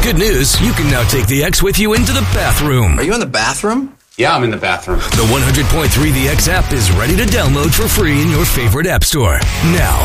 Good news, you can now take the X with you into the bathroom. Are you in the bathroom? Yeah, I'm in the bathroom. The 100.3 The X app is ready to download for free in your favorite app store. Now,